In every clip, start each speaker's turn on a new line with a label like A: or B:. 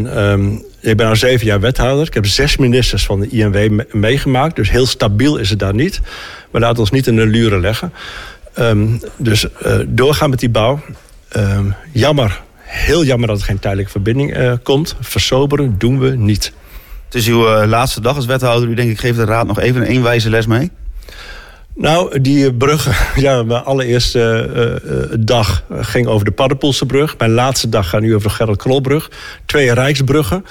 A: Ik ben al 7 jaar wethouder. Ik heb 6 ministers van de INW meegemaakt. Dus heel stabiel is het daar niet. Maar laten we ons niet in de luren leggen. Dus doorgaan met die bouw. Jammer, heel jammer dat er geen tijdelijke verbinding komt. Versoberen doen we niet.
B: Het is uw laatste dag als wethouder. U denkt, ik geef de raad nog even een wijze les mee.
A: Nou, die bruggen. Ja, mijn allereerste dag ging over de Paddepoelsebrug. Mijn laatste dag gaat nu over de Gerrit Krolbrug. 2 rijksbruggen.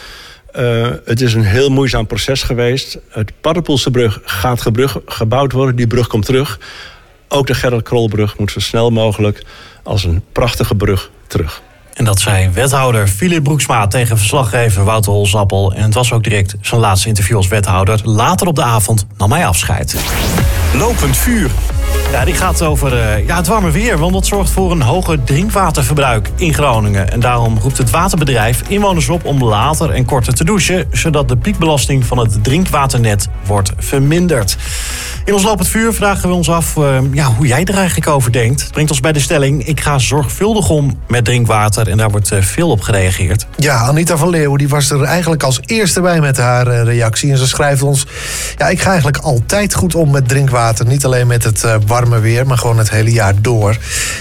A: Het is een heel moeizaam proces geweest. Het Paddepoelsebrug gaat gebouwd worden. Die brug komt terug. Ook de Gerrit Krolbrug moet zo snel mogelijk als een prachtige brug terug.
C: En dat zei wethouder Philip Broeksma tegen verslaggever Wouter Holsappel. En het was ook direct zijn laatste interview als wethouder. Later op de avond nam hij afscheid. Lopend vuur. Ja, die gaat over het warme weer. Want dat zorgt voor een hoger drinkwaterverbruik in Groningen. En daarom roept het waterbedrijf inwoners op om later en korter te douchen, zodat de piekbelasting van het drinkwaternet wordt verminderd. In ons Lopend Vuur vragen we ons af hoe jij er eigenlijk over denkt. Het brengt ons bij de stelling: ik ga zorgvuldig om met drinkwater. En daar wordt veel op gereageerd.
D: Ja, Anita van Leeuwen die was er eigenlijk als eerste bij met haar reactie. En ze schrijft ons: ja, ik ga eigenlijk altijd goed om met drinkwater. Niet alleen met het warme weer, maar gewoon het hele jaar door.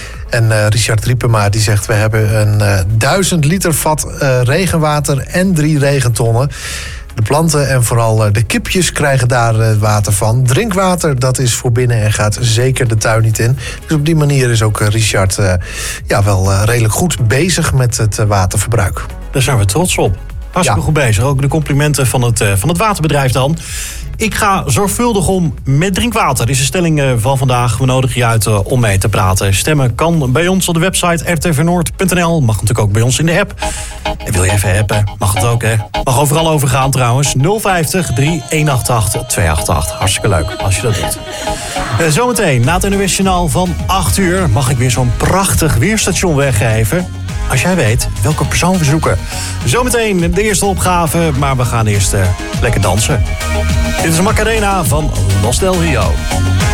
D: En Richard Riepema die zegt: we hebben een 1000 liter vat regenwater en 3 regentonnen. De planten en vooral de kipjes krijgen daar water van. Drinkwater, dat is voor binnen en gaat zeker de tuin niet in. Dus op die manier is ook Richard wel redelijk goed bezig met het waterverbruik.
C: Daar zijn we trots op. Hartstikke goed bezig. Ook de complimenten van het waterbedrijf dan. Ik ga zorgvuldig om met drinkwater. Dit is de stelling van vandaag. We nodigen je uit om mee te praten. Stemmen kan bij ons op de website rtvnoord.nl. Mag natuurlijk ook bij ons in de app. En wil je even appen? Mag het ook, hè? Mag overal overgaan trouwens. 050 3188 288. Hartstikke leuk als je dat doet. Zometeen, na het NOS Journaal van 8 uur... mag ik weer zo'n prachtig weerstation weggeven. Als jij weet welke persoon we zoeken. Zometeen de eerste opgave, maar we gaan eerst lekker dansen. Dit is Macarena van Los Del Rio.